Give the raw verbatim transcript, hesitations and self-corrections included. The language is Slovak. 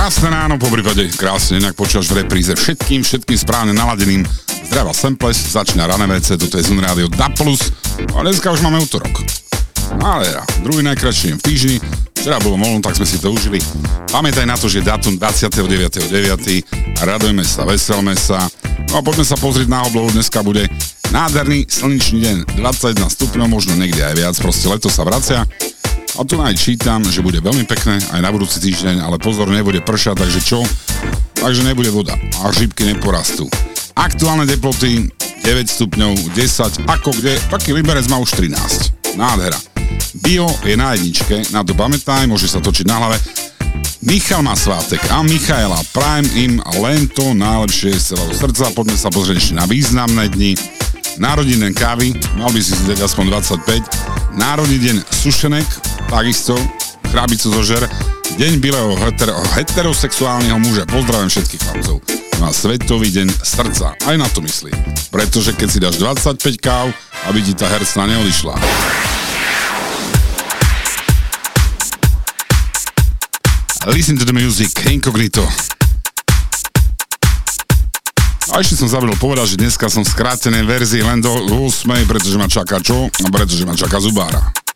Krásne ráno, po prípade krásne, inak počúvaš v repríze všetkým, všetkým správne naladeným. Zdravá Semples, začína Rané vé cé, toto je Zun Rádio dé á plus, a dneska už máme útorok. Ale ja, druhý najkratší deň v týždni, včera bolo voľno, tak sme si to užili. Pamätaj na to, že dátum dvadsiateho deviateho deviateho radujme sa, veselme sa. No a poďme sa pozrieť na oblohu, dneska bude nádherný slnečný deň, dvadsaťjeden stupňov, možno niekde aj viac, proste leto sa vracia. A tu aj čítam, že bude veľmi pekné aj na budúci týždeň, ale pozor, nebude pršať, takže čo? Takže nebude voda a žípky neporastú. Aktuálne teploty deväť stupňov, desať, ako kde, taký Liberec má už trinásť. Nádhera. Bio je na jedničke, na to pamätaj, môže sa točiť na hlave. Michal má svátek a Michaela, prajem im len to najlepšie z celého srdca. Poďme sa pozrieť ešte na významné dni. Narodeniny kávy, mal by si si dať aspoň dvadsaťpäť. Národný deň sušenek, takisto, chrábicu zožer. Deň bilého hetero, heterosexuálneho muža, pozdravím všetkých chlapcov. Na Svetový deň srdca, aj na to myslím. Pretože keď si dáš dvadsaťpäť káv, aby ti tá hercna neodišla. Listen to the music, Incognito. A ešte som zabudol povedať, že dneska som v skrátenej verzii len do ôsmej, pretože ma čaká čo? A pretože ma čaká zubára.